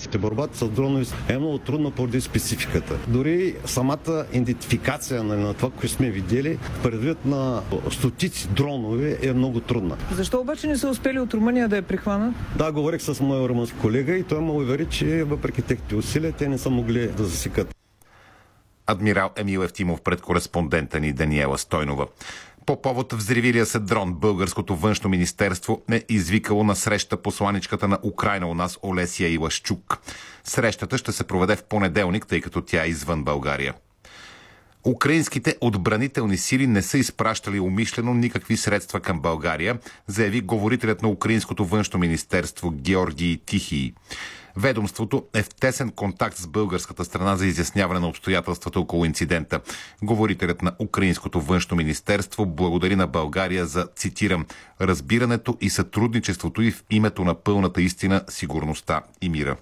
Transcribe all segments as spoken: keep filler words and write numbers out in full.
Борбата с дронове е много трудна поради спецификата. Дори самата идентификация на това, което сме видели, предвид на стотици дронове е много трудна. Защо обаче не са успели от Румъния да я прихванат? Да, говорих с моя румънски колега и той ме увери, че въпреки техните усилия, те не са могли да засекат. Адмирал Емил Евтимов пред кореспондента ни Даниела Стойнова. По повод взривилия се дрон, българското външно министерство е извикало на среща посланичката на Украйна у нас Олесия Илашчук. Срещата ще се проведе в понеделник, тъй като тя е извън България. Украинските отбранителни сили не са изпращали умишлено никакви средства към България, заяви говорителят на Украинското външно министерство Георгий Тихий. Ведомството е в тесен контакт с българската страна за изясняване на обстоятелствата около инцидента. Говорителят на Украинското външно министерство благодари на България за, цитирам, разбирането и сътрудничеството и в името на пълната истина, сигурността и мира.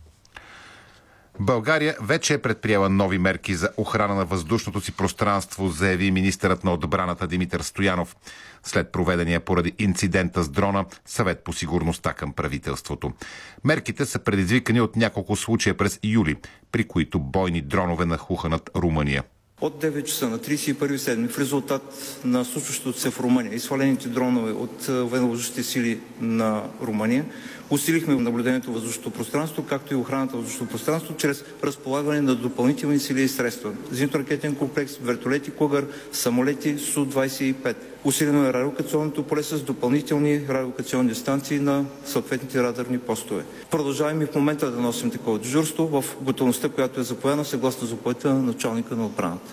България вече е предприела нови мерки за охрана на въздушното си пространство, заяви министърът на отбраната Димитър Стоянов. След проведения поради инцидента с дрона съвет по сигурността към правителството. Мерките са предизвикани от няколко случая през юли, при които бойни дронове нахлуха над Румъния. От девет часа на тридесет и първи седми в резултат на случващото се в Румъния и свалените дронове от военновъздушните сили на Румъния, усилихме наблюдението в въздушното пространство, както и охраната в въздушното пространство, чрез разполагане на допълнителни сили и средства. Зенитно-ракетен комплекс, вертолети Кугър, самолети Су двадесет и пет. Усилено е радиолокационното поле с допълнителни радиолокационни станции на съответните радарни постове. Продължаваме и в момента да носим такова дежурство в готовността, която е заповядана съгласно заповедта на началника на отбраната.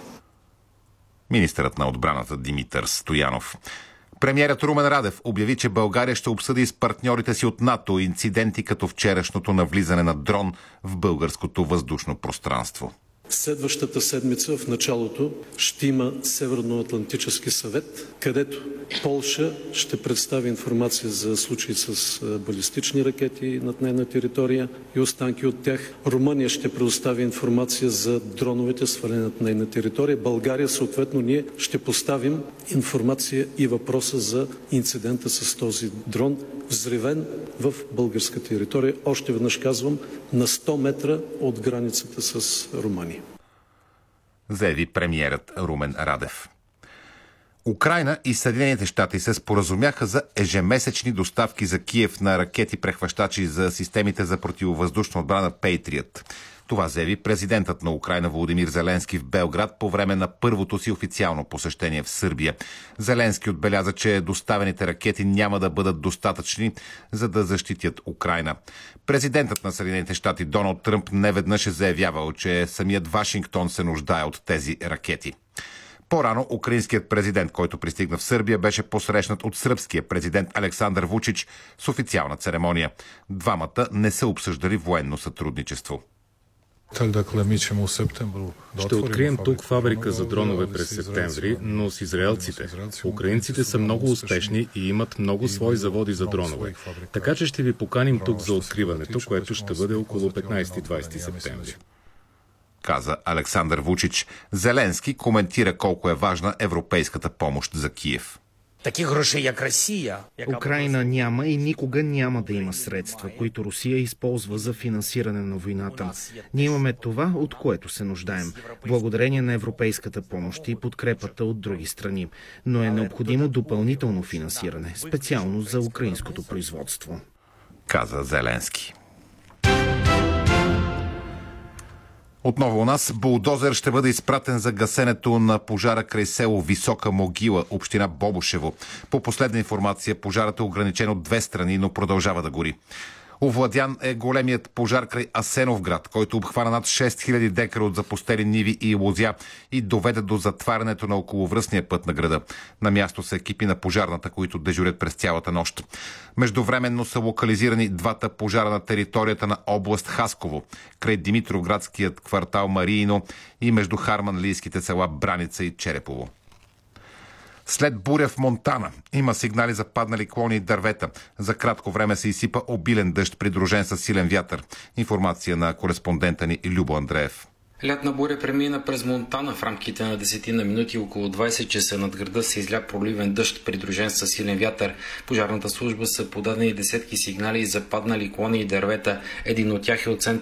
Министърът на отбраната Димитър Стоянов. Премиерът Румен Радев обяви, че България ще обсъди с партньорите си от НАТО инциденти като вчерашното навлизане на дрон в българското въздушно пространство. Следващата седмица в началото ще има Северноатлантически съвет, където Полша ще представи информация за случаи с балистични ракети над нейна територия и останки от тях. Румъния ще предостави информация за дроновете, свалени над нейна територия. България, съответно, ние ще поставим информация и въпроса за инцидента с този дрон, взривен в българска територия. Още веднъж казвам, на сто метра от границата с Румъния. Заяви премиерът Румен Радев. Украйна и Съединените щати се споразумяха за ежемесечни доставки за Киев на ракети-прехващачи за системите за противовъздушна отбрана Patriot. Това заяви президентът на Украйна Володимир Зеленски в Белград по време на първото си официално посещение в Сърбия. Зеленски отбеляза, че доставените ракети няма да бъдат достатъчни, за да защитят Украйна. Президентът на Съединените щати Доналд Тръмп неведнъж е заявявал, че самият Вашингтон се нуждае от тези ракети. По-рано украинският президент, който пристигна в Сърбия, беше посрещнат от сръбския президент Александър Вучич с официална церемония. Двамата не са обсъждали военно сътрудничество. Ще открием тук фабрика за дронове през септември, но с израелците. Украинците са много успешни и имат много свои заводи за дронове. Така че ще ви поканим тук за откриването, което ще бъде около петнадесети-двадесети септември. Каза Александър Вучич. Зеленски коментира колко е важна европейската помощ за Киев. Таки грошей, як Росия. Украйна няма и никога няма да има средства, които Русия използва за финансиране на войната. Ние имаме това, от което се нуждаем, благодарение на европейската помощ и подкрепата от други страни. Но е необходимо допълнително финансиране, специално за украинското производство. Каза Зеленски. Отново у нас булдозер ще бъде изпратен за гасенето на пожара край село Висока могила, община Бобошево. По последна информация, пожарът е ограничен от две страни, но продължава да гори. Овладян е големият пожар край Асеновград, който обхвана над шест хиляди декара от запустели ниви и лозя и доведе до затварянето на околовръстния път на града. На място са екипи на пожарната, които дежурят през цялата нощ. Междувременно са локализирани двата пожара на територията на област Хасково, край Димитровградският квартал Мариино и между харманлийските села Браница и Черепово. След буря в Монтана има сигнали за паднали клони и дървета. За кратко време се изсипа обилен дъжд, придружен с силен вятър. Информация на кореспондента ни Любо Андреев. Лятна буря премина през Монтана в рамките на десетина минути. Около двадесет часа над града се изля проливен дъжд, придружен с силен вятър. Пожарната служба са подадени десетки сигнали за паднали клони и дървета. Един от тях е от центъра